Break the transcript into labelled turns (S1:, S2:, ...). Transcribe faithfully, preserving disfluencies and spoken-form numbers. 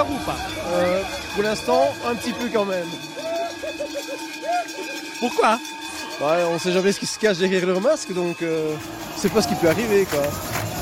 S1: peur ou pas?
S2: Euh, pour l'instant, un petit peu quand même.
S1: Pourquoi?
S2: Ouais, on sait jamais ce qui se cache derrière leur masque, donc euh, c'est pas ce qui peut arriver, quoi.